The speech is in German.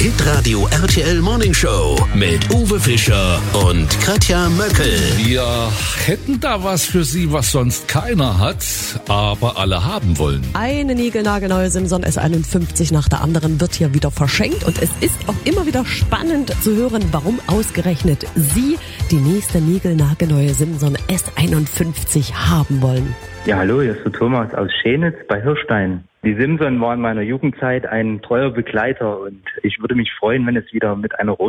Hitradio RTL Morning Show mit Uwe Fischer und Katja Möckel. Wir hätten da was für Sie, was sonst keiner hat, aber alle haben wollen. Eine niegelnagelneue Simson S51 nach der anderen wird hier wieder verschenkt und es ist auch immer wieder spannend zu hören, warum ausgerechnet Sie die nächste niegelnagelneue Simson S51 haben wollen. Ja, hallo, hier ist der Thomas aus Schenitz bei Hirstein. Die Simson war in meiner Jugendzeit ein treuer Begleiter und ich würde mich freuen, wenn es wieder mit einer